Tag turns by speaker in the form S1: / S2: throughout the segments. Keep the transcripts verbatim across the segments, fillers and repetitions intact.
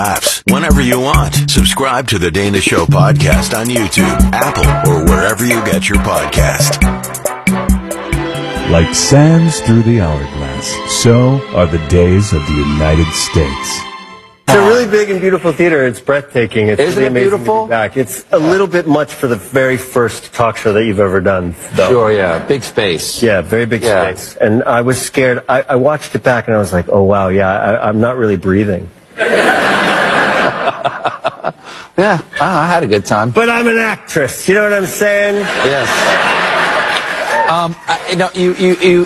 S1: apps whenever you want. Subscribe to the Dana Show podcast on YouTube, Apple, or wherever you get your podcast.
S2: Like sands through the hourglass, so are the days of the United States.
S3: It's a really big and beautiful theater. It's breathtaking. It's
S4: Isn't
S3: really
S4: it
S3: amazing
S4: beautiful?
S3: to be back. It's a little bit much for the very first talk show that you've ever done, though.
S4: Sure, yeah. Big space.
S3: Yeah, very big
S4: Yeah.
S3: space. And I was scared. I, I watched it back and I was like, oh, wow, yeah, I, I'm not really breathing.
S4: Yeah, I had a good time.
S3: But I'm an actress. You know what I'm saying?
S4: Yes. Um, I, no, you, you, you.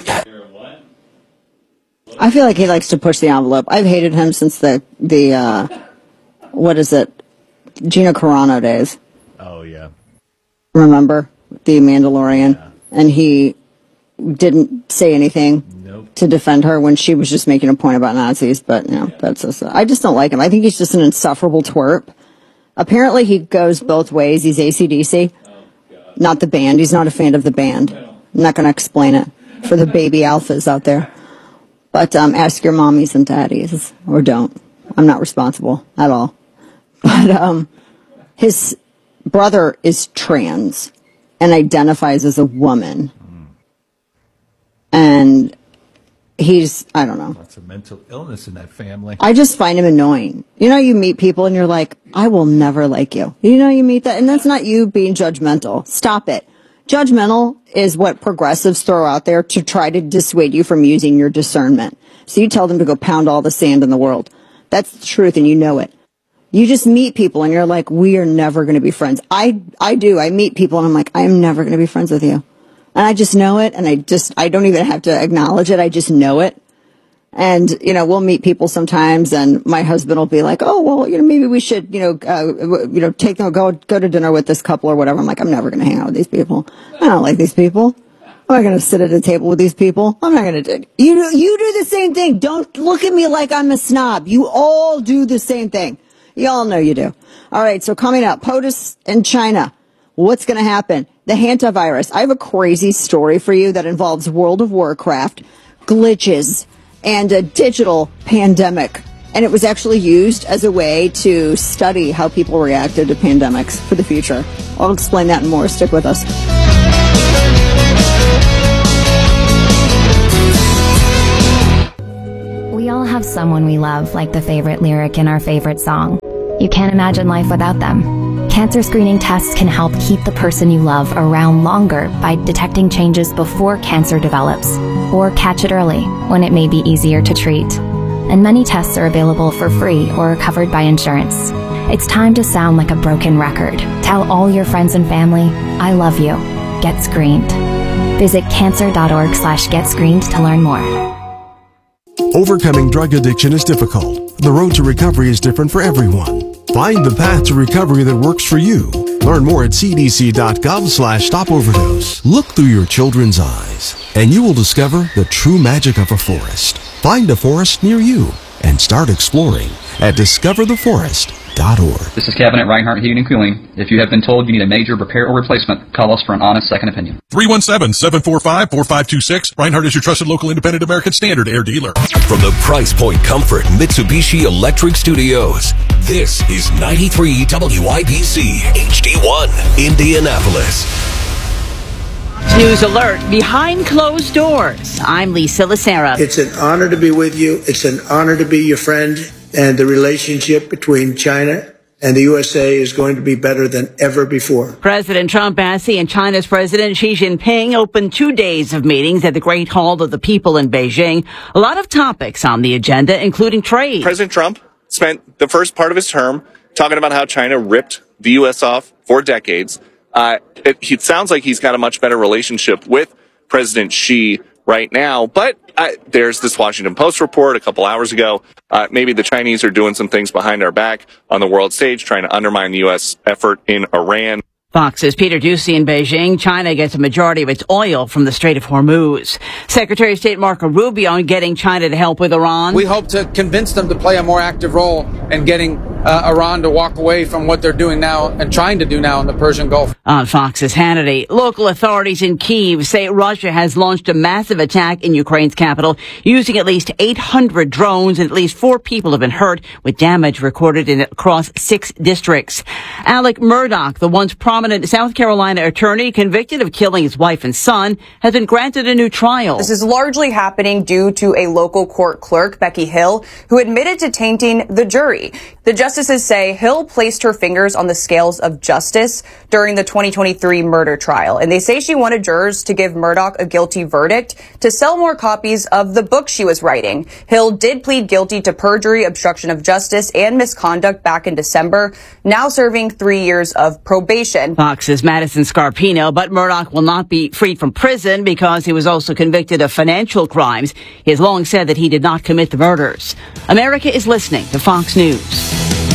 S5: I feel like he likes to push the envelope. I've hated him since the, the, uh, what is it? Gina Carano days.
S2: Oh, yeah.
S5: Remember? The Mandalorian. Yeah. And he didn't say anything
S2: nope.
S5: to defend her when she was just making a point about Nazis. But, you know, yeah. that's just, I just don't like him. I think he's just an insufferable twerp. Apparently he goes both ways. He's A C D C. Oh, not the band. He's not a fan of the band. I'm not going to explain it for the baby alphas out there. But um, ask your mommies and daddies, or don't. I'm not responsible at all. But um, his brother is trans and identifies as a woman. Mm. And he's, I don't know.
S2: Lots of mental illness in that family.
S5: I just find him annoying. You know, you meet people and you're like, I will never like you. You know, you meet that, and that's not you being judgmental. Stop it. Judgmental is what progressives throw out there to try to dissuade you from using your discernment. So you tell them to go pound all the sand in the world. That's the truth, and you know it. You just meet people, and you're like, we are never going to be friends. I, I do. I meet people, and I'm like, I am never going to be friends with you. And I just know it, and I just, I don't even have to acknowledge it. I just know it. And, you know, we'll meet people sometimes, and my husband will be like, oh, well, you know, maybe we should, you know, uh, you know, take them, go, go to dinner with this couple or whatever. I'm like, I'm never going to hang out with these people. I don't like these people. I'm not going to sit at a table with these people. I'm not going to do, you do, you do the same thing. Don't look at me like I'm a snob. You all do the same thing. You all know you do. All right. So coming up, POTUS in China. What's going to happen? The hantavirus. I have a crazy story for you that involves World of Warcraft, glitches, and a digital pandemic. And it was actually used as a way to study how people reacted to pandemics for the future. I'll explain that and more. Stick with us.
S6: We all have someone we love, like the favorite lyric in our favorite song. You can't imagine life without them. Cancer screening tests can help keep the person you love around longer by detecting changes before cancer develops, or catch it early when it may be easier to treat. And many tests are available for free or are covered by insurance. It's time to sound like a broken record. Tell all your friends and family, I love you. Get screened. Visit cancer.org slash get screened to learn more.
S7: Overcoming drug addiction is difficult. The road to recovery is different for everyone. Find the path to recovery that works for you. Learn more at cdc.gov slash stop overdose. Look through your children's eyes, and you will discover the true magic of a forest. Find a forest near you and start exploring at discover the forest dot org.
S8: This is Kevin at Reinhardt Heating and Cooling. If you have been told you need a major repair or replacement, call us for an honest second opinion.
S9: three one seven, seven four five, four five two six. Reinhardt is your trusted local independent American Standard air dealer.
S1: From the Price Point Comfort Mitsubishi Electric Studios, this is ninety-three W I B C H D one, Indianapolis.
S10: News alert, behind closed doors. I'm Lisa Lacera.
S11: It's an honor to be with you. It's an honor to be your friend. And the relationship between China and the U S A is going to be better than ever before.
S10: President Trump, Assy, and China's President Xi Jinping opened two days of meetings at the Great Hall of the People in Beijing. A lot of topics on the agenda, including trade.
S12: President Trump spent the first part of his term talking about how China ripped the U S off for decades. Uh, it, it sounds like he's got a much better relationship with President Xi right now, but uh, there's this Washington Post report a couple hours ago. Uh, maybe the Chinese are doing some things behind our back on the world stage, trying to undermine the U S effort in Iran.
S10: Fox's Peter Doocy in Beijing. China gets a majority of its oil from the Strait of Hormuz. Secretary of State Marco Rubio getting China to help with Iran.
S13: We hope to convince them to play a more active role in getting uh, Iran to walk away from what they're doing now and trying to do now in the Persian Gulf.
S10: On Fox's Hannity, local authorities in Kyiv say Russia has launched a massive attack in Ukraine's capital using at least eight hundred drones, and at least four people have been hurt, with damage recorded in across six districts. Alec Murdaugh, the once prominent South Carolina attorney convicted of killing his wife and son, has been granted a new trial.
S14: This is largely happening due to a local court clerk, Becky Hill, who admitted to tainting the jury. The justices say Hill placed her fingers on the scales of justice during the twenty twenty-three murder trial, and they say she wanted jurors to give Murdaugh a guilty verdict to sell more copies of the book she was writing. Hill did plead guilty to perjury, obstruction of justice, and misconduct back in December, now serving three years of probation.
S10: Fox's Madison Scarpino, but Murdaugh will not be freed from prison because he was also convicted of financial crimes. He has long said that he did not commit the murders. America is listening to Fox News.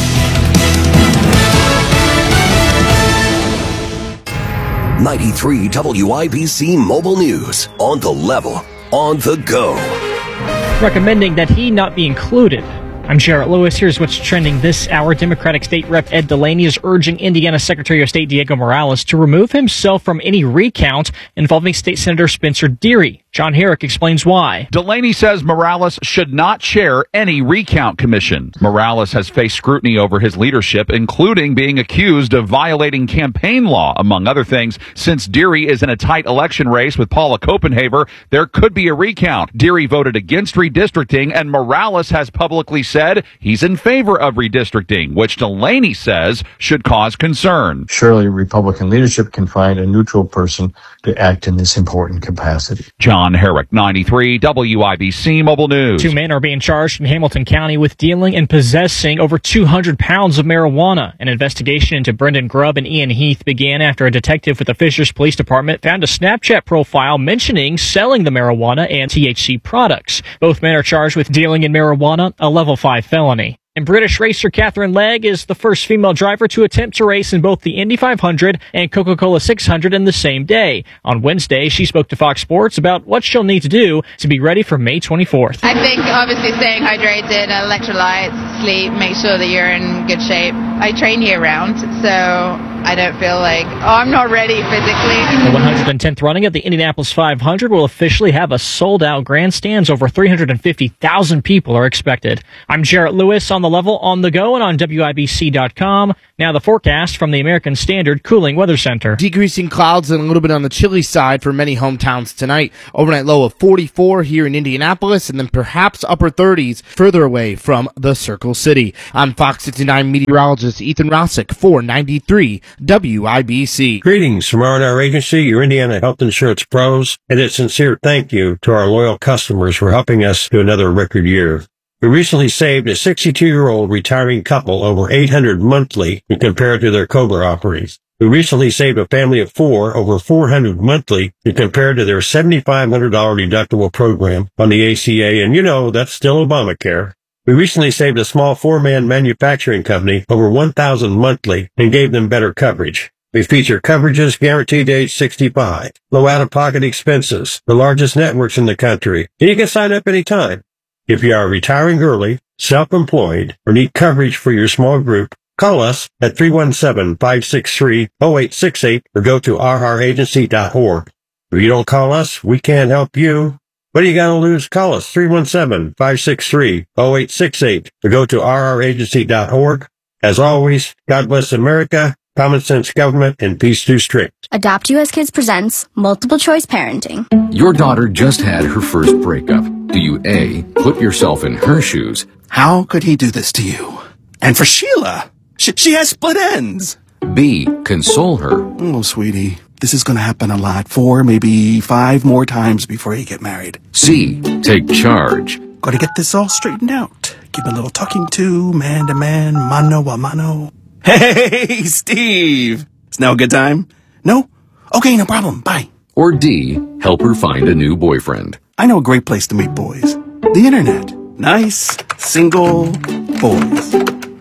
S1: ninety-three W I B C Mobile News. On the level, on the go.
S15: Recommending that he not be included. I'm Jarrett Lewis. Here's what's trending this hour. Democratic State Rep Ed Delaney is urging Indiana Secretary of State Diego Morales to remove himself from any recount involving State Senator Spencer Deary. John Herrick explains why.
S16: Delaney says Morales should not chair any recount commission. Morales has faced scrutiny over his leadership, including being accused of violating campaign law, among other things. Since Deary is in a tight election race with Paula Copenhaver, there could be a recount. Deary voted against redistricting, and Morales has publicly said he's in favor of redistricting, which Delaney says should cause concern.
S17: Surely Republican leadership can find a neutral person to act in this important capacity.
S16: John Herrick, ninety-three W I B C Mobile News.
S15: Two men are being charged in Hamilton County with dealing and possessing over two hundred pounds of marijuana. An investigation into Brendan Grubb and Ian Heath began after a detective with the Fishers Police Department found a Snapchat profile mentioning selling the marijuana and T H C products. Both men are charged with dealing in marijuana, a level five felony. And British racer Catherine Legg is the first female driver to attempt to race in both the Indy five hundred and Coca-Cola six hundred in the same day. On Wednesday, she spoke to Fox Sports about what she'll need to do to be ready for May twenty-fourth.
S18: I think obviously staying hydrated, electrolytes, sleep, make sure that you're in good shape. I train year round, so I don't feel like, oh, I'm not ready physically.
S15: The one hundred tenth running of the Indianapolis five hundred will officially have a sold-out grandstands. Over three hundred fifty thousand people are expected. I'm Jarrett Lewis on the level, on the go, and on W I B C dot com. Now the forecast from the American Standard Cooling Weather Center.
S19: Decreasing clouds and a little bit on the chilly side for many hometowns tonight. Overnight low of forty-four here in Indianapolis, and then perhaps upper thirties further away from the Circle City. I'm Fox sixty-nine meteorologist Ethan Rossick for ninety-three W I B C.
S20: Greetings from R and R Agency, your Indiana health insurance pros, and a sincere thank you to our loyal customers for helping us to another record year. We recently saved a sixty-two-year-old retiring couple over eight hundred monthly when compared to their COBRA offerings. We recently saved a family of four over four hundred monthly when compared to their seven thousand five hundred dollars deductible program on the A C A, and you know, that's still Obamacare. We recently saved a small four-man manufacturing company over one thousand monthly and gave them better coverage. We feature coverages guaranteed to age sixty-five, low out-of-pocket expenses, the largest networks in the country, and you can sign up anytime. If you are retiring early, self-employed, or need coverage for your small group, call us at three one seven, five six three, zero eight six eight or go to r r agency dot org. If you don't call us, we can't help you. What do you got to lose? Call us three one seven, five six three, zero eight six eight or go to r r agency dot org. As always, God bless America, common sense government, and peace through strict.
S21: Adopt U S Kids presents Multiple Choice Parenting.
S22: Your daughter just had her first breakup. Do you A, put yourself in her shoes?
S23: How could he do this to you? And for Sheila, she, she has split ends.
S22: B, console her.
S23: Oh, sweetie, this is going to happen a lot. Four, maybe five more times before you get married.
S22: C, take charge.
S23: Got to get this all straightened out. Give a little talking to, man to man, mano a mano. Hey, Steve! It's now a good time? No? Okay, no problem. Bye.
S22: Or D, help her find a new boyfriend.
S23: I know a great place to meet boys. The internet. Nice, single boys.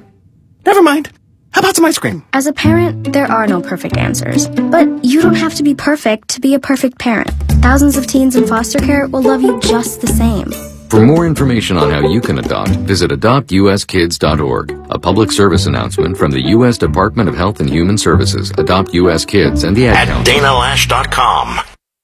S23: Never mind. How about some ice cream?
S21: As a parent, there are no perfect answers. But you don't have to be perfect to be a perfect parent. Thousands of teens in foster care will love you just the same.
S22: For more information on how you can adopt, visit adopt u s kids dot org. A public service announcement from the U S Department of Health and Human Services, Adopt U S Kids, and the Ad
S1: At
S22: Council.
S1: Dana Lash dot com.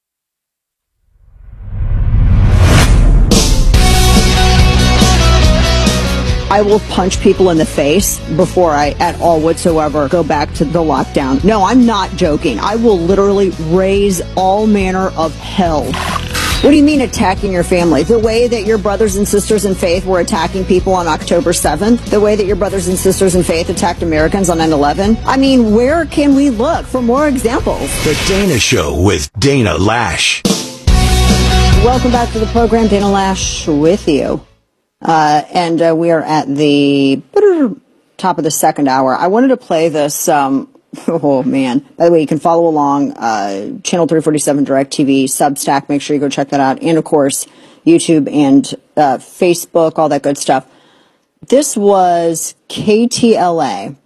S5: I will punch people in the face before I at all whatsoever go back to the lockdown. No, I'm not joking. I will literally raise all manner of hell. What do you mean attacking your family? The way that your brothers and sisters in faith were attacking people on October seventh? The way that your brothers and sisters in faith attacked Americans on nine eleven? I mean, where can we look for more examples?
S1: The Dana Show with Dana Lash.
S5: Welcome back to the program. Dana Lash with you. Uh, and uh, we are at the top of the second hour. I wanted to play this. Um, oh, man. By the way, you can follow along. Uh, Channel three forty-seven DirecTV, Substack. Make sure you go check that out. And, of course, YouTube and uh, Facebook, all that good stuff. This was K T L A.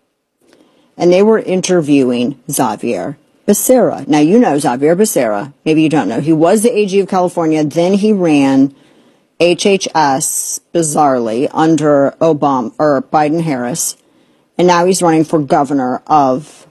S5: And they were interviewing Xavier Becerra. Now, you know Xavier Becerra. Maybe you don't know. He was the A G of California. Then he ran H H S, bizarrely, under Obama or Biden-Harris, and now he's running for governor of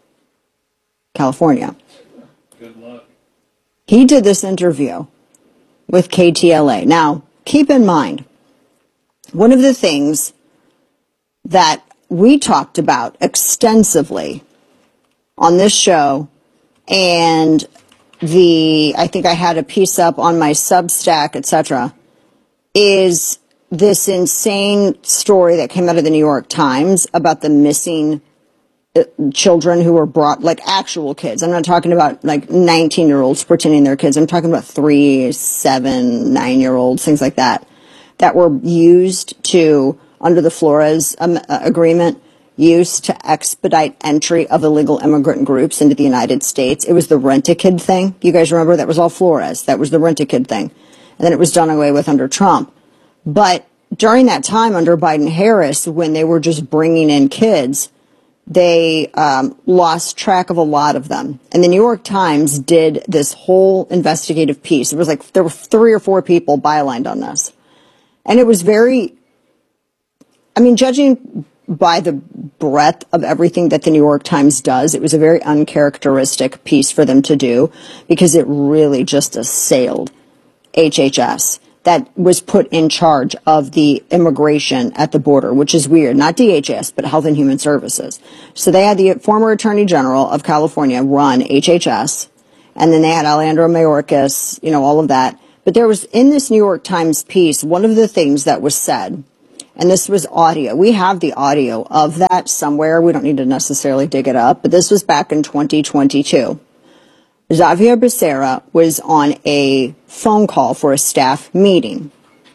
S5: California. Good luck. He did this interview with K T L A. Now, keep in mind, one of the things that we talked about extensively on this show, and the I think I had a piece up on my Substack, et cetera, is this insane story that came out of the New York Times about the missing children who were brought, like actual kids. I'm not talking about like nineteen-year-olds pretending they're kids. I'm talking about three, seven, nine-year-olds, things like that, that were used to, under the Flores um, uh, agreement, used to expedite entry of illegal immigrant groups into the United States. It was the Rent-A-Kid thing. You guys remember? That was all Flores. That was the Rent-A-Kid thing. And then it was done away with under Trump. But during that time under Biden-Harris, when they were just bringing in kids, they um, lost track of a lot of them. And the New York Times did this whole investigative piece. It was like there were three or four people bylined on this. And it was very, I mean, judging by the breadth of everything that the New York Times does, it was a very uncharacteristic piece for them to do, because it really just assailed H H S that was put in charge of the immigration at the border, which is weird. Not D H S, but Health and Human Services. So they had the former Attorney General of California run H H S, and then they had Alejandro Mayorkas, you know, all of that. But there was, in this New York Times piece, one of the things that was said, and this was audio. We have the audio of that somewhere. We don't need to necessarily dig it up, but this was back in twenty twenty-two. Xavier Becerra was on a phone call for a staff meeting,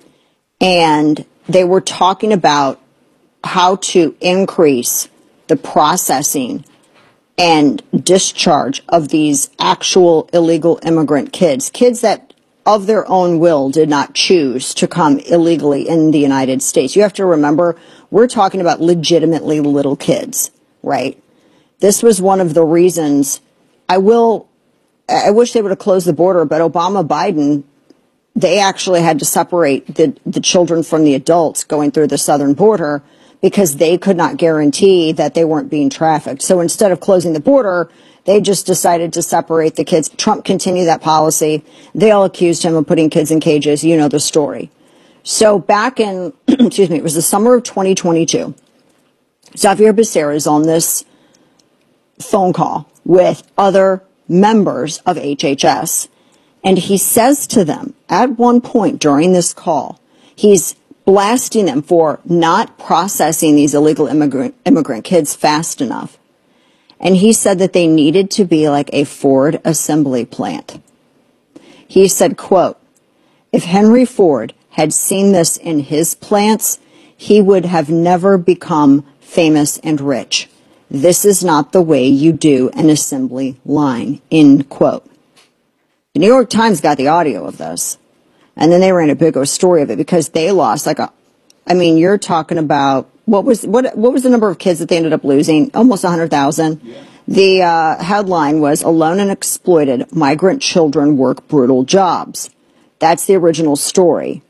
S5: and they were talking about how to increase the processing and discharge of these actual illegal immigrant kids, kids that of their own will did not choose to come illegally in the United States. You have to remember, we're talking about legitimately little kids, right? This was one of the reasons. I will I wish they would have closed the border, but Obama, Biden, they actually had to separate the, the children from the adults going through the southern border, because they could not guarantee that they weren't being trafficked. So instead of closing the border, they just decided to separate the kids. Trump continued that policy. They all accused him of putting kids in cages. You know the story. So back in, excuse me, it was the summer of twenty twenty-two. Xavier Becerra is on this phone call with other members of H H S, and he says to them at one point during this call, he's blasting them for not processing these illegal immigrant immigrant kids fast enough. And he said that they needed to be like a Ford assembly plant. He said, quote, "If Henry Ford had seen this in his plants, he would have never become famous and rich. This is not the way you do an assembly line," end quote. The New York Times got the audio of this, and then they ran a big old story of it, because they lost like a, I mean, you're talking about, what was, what, what was the number of kids that they ended up losing? Almost one hundred thousand. Yeah. The uh, headline was, "Alone and Exploited, Migrant Children Work Brutal Jobs." That's the original story.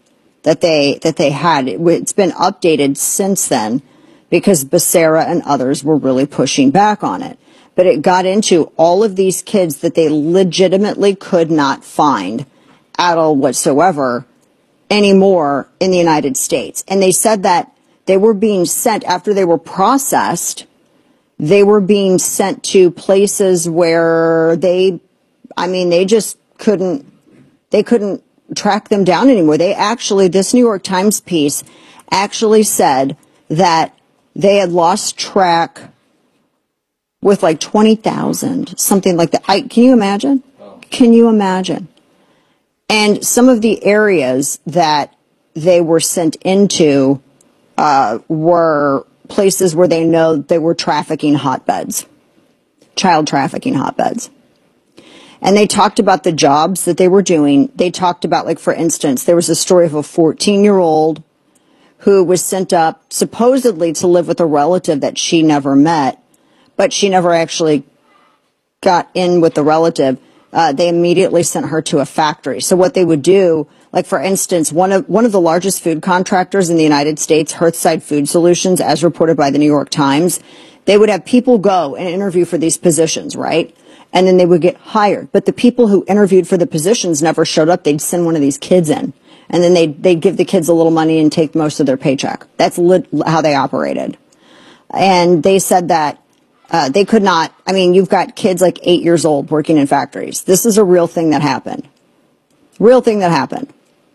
S5: that they that they had. It, it's been updated since then because Becerra and others were really pushing back on it. But it got into all of these kids that they legitimately could not find at all whatsoever anymore in the United States. And they said that they were being sent, after they were processed, they were being sent to places where they, I mean, they just couldn't, they couldn't track them down anymore. They actually, this New York Times piece actually said that they had lost track with like twenty thousand, something like that. I, can you imagine? Can you imagine? And some of the areas that they were sent into uh, were places where they know they were trafficking hotbeds, child trafficking hotbeds. And they talked about the jobs that they were doing. They talked about, like, for instance, there was a story of a fourteen-year-old who was sent up supposedly to live with a relative that she never met, but she never actually got in with the relative. Uh, they immediately sent her to a factory. So what they would do, like, for instance, one of one of the largest food contractors in the United States, Hearthside Food Solutions, as reported by the New York Times, they would have people go and interview for these positions, right? And then they would get hired. But the people who interviewed for the positions never showed up. They'd send one of these kids in, and then they'd, they'd give the kids a little money and take most of their paycheck. That's lit- how they operated. And they said that Uh, they could not, I mean, you've got kids like eight years old working in factories. This is a real thing that happened. Real thing that happened.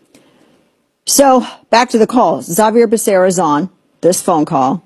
S5: So, back to the call. Xavier Becerra is on this phone call,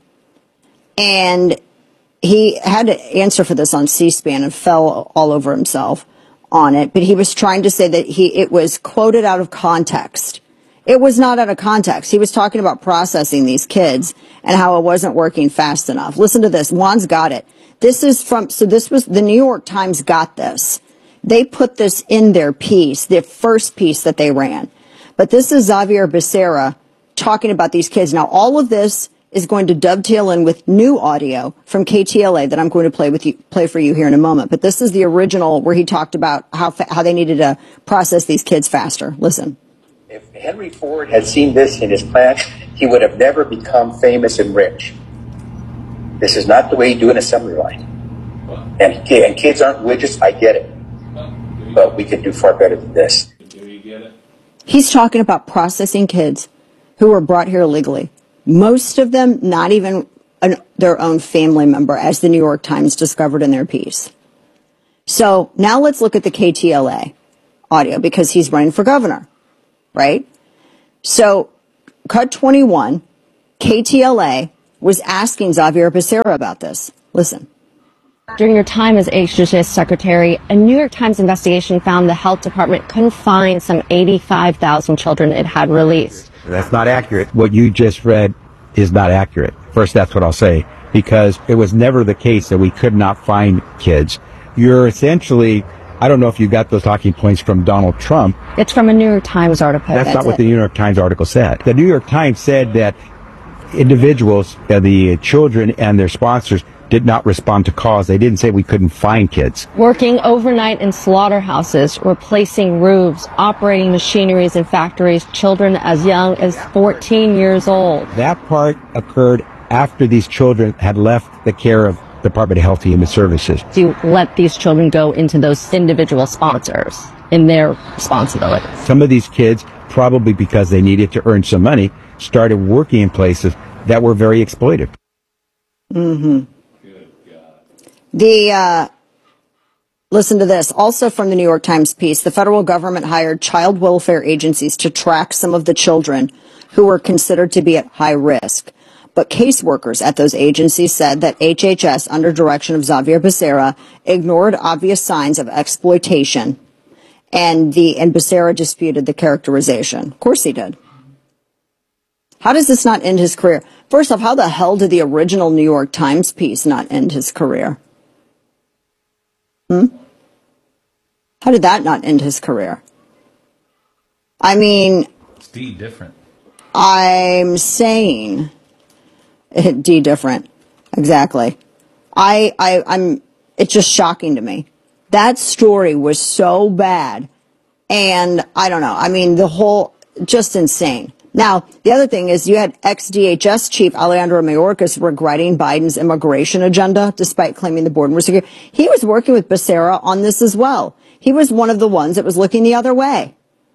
S5: and he had to answer for this on C-SPAN and fell all over himself on it, but he was trying to say that he it was quoted out of context. It was not out of context. He was talking about processing these kids and how it wasn't working fast enough. Listen to this. Juan's got it. This is from, so this was, the New York Times got this. They put this in their piece, their first piece that they ran. But this is Xavier Becerra talking about these kids. Now, all of this is going to dovetail in with new audio from K T L A that I'm going to play with you, play for you here in a moment. But this is the original where he talked about how, how they needed to process these kids faster. Listen.
S2: If Henry Ford had seen this in his plant, he would have never become famous and rich. This is not the way you do an assembly line. And, and kids aren't widgets, I get it. But we could do far better than this.
S5: He's talking about processing kids who were brought here illegally. Most of them not even an, their own family member, as the New York Times discovered in their piece. So now let's look at the K T L A audio, because he's running for governor. Right? So, cut twenty-one, K T L A was asking Xavier Becerra about this. Listen.
S3: During your time as H H S Secretary, a New York Times investigation found the health department couldn't find some eighty-five thousand children it had released.
S4: That's not accurate. What you just read is not accurate. First, that's what I'll say, because it was never the case that we could not find kids. You're essentially, I don't know if you got those talking points from Donald Trump.
S3: It's from a New York Times article.
S4: That's,
S3: That's
S4: not what
S3: it.
S4: the New York Times article said. The New York Times said that individuals, uh, the children and their sponsors, did not respond to calls. They didn't say we couldn't find kids.
S3: Working overnight in slaughterhouses, replacing roofs, operating machineries in factories, children as young as fourteen years old.
S4: That part occurred after these children had left the care of Department of Health and Human Services.
S3: To let these children go into those individual sponsors in their responsibility.
S4: Some of these kids, probably because they needed to earn some money, started working in places that were very exploitive.
S5: Mm-hmm. The, uh, listen to this. Also from the New York Times piece, the federal government hired child welfare agencies to track some of the children who were considered to be at high risk. But caseworkers at those agencies said that H H S, under direction of Xavier Becerra, ignored obvious signs of exploitation, and the and Becerra disputed the characterization. Of course he did. How does this not end his career? First off, how the hell did the original New York Times piece not end his career? Hmm? How did that not end his career? I mean...
S24: It's D different.
S5: I'm saying... D different. Exactly. I, I, I'm, it's just shocking to me. That story was so bad. And I don't know. I mean, the whole, just insane. Now, the other thing is you had ex-D H S chief Alejandro Mayorkas regretting Biden's immigration agenda, despite claiming the border was secure. He was working with Becerra on this as well. He was one of the ones that was looking the other way.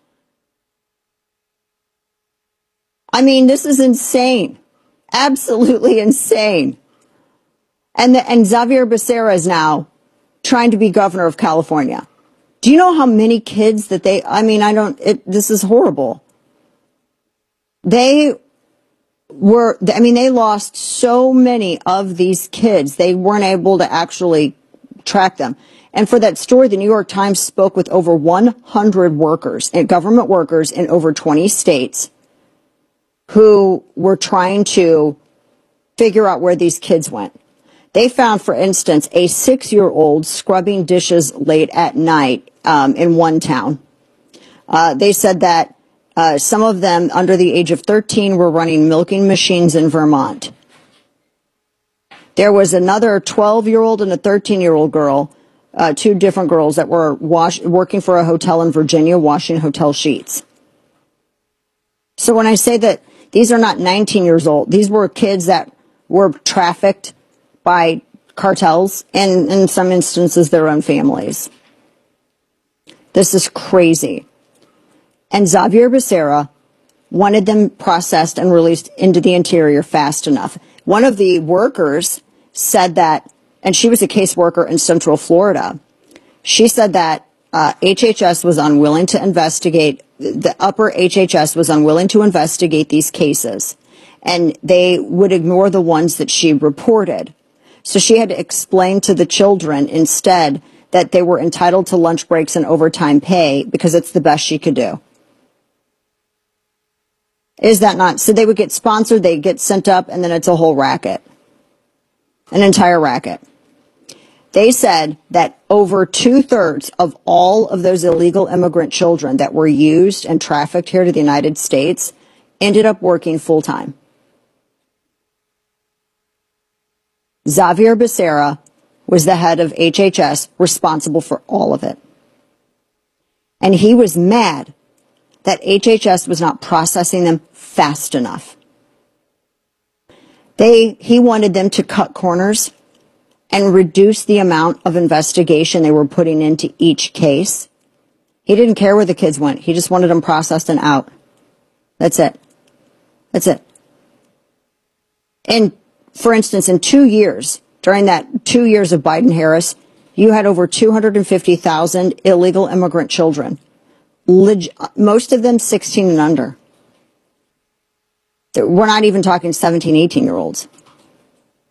S5: I mean, this is insane. Absolutely insane. And the, and Xavier Becerra is now trying to be governor of California. Do you know how many kids that they, I mean, I don't, it, this is horrible. They were, I mean, they lost so many of these kids. They weren't able to actually track them. And for that story, the New York Times spoke with over one hundred workers and government workers in over twenty states who were trying to figure out where these kids went. They found, for instance, a six-year-old scrubbing dishes late at night um, in one town. Uh, they said that uh, some of them under the age of thirteen were running milking machines in Vermont. There was another twelve-year-old and a thirteen-year-old girl, uh, two different girls that were wash- working for a hotel in Virginia, washing hotel sheets. So when I say that these are not nineteen years old, these were kids that were trafficked by cartels and, in some instances, their own families. This is crazy. And Xavier Becerra wanted them processed and released into the interior fast enough. One of the workers said that, and she was a caseworker in Central Florida, she said that uh, H H S was unwilling to investigate, the upper H H S was unwilling to investigate these cases, and they would ignore the ones that she reported. So she had to explain to the children instead that they were entitled to lunch breaks and overtime pay because it's the best she could do. Is that not? So they would get sponsored, they'd get sent up, and then it's a whole racket. An entire racket. They said that over two-thirds of all of those illegal immigrant children that were used and trafficked here to the United States ended up working full-time. Xavier Becerra was the head of H H S, responsible for all of it. And he was mad that H H S was not processing them fast enough. They, he wanted them to cut corners and reduce the amount of investigation they were putting into each case. He didn't care where the kids went. He just wanted them processed and out. That's it. That's it. And for instance, in two years, during that two years of Biden-Harris, you had over two hundred fifty thousand illegal immigrant children. Leg- most of them sixteen and under. We're not even talking seventeen, eighteen-year-olds.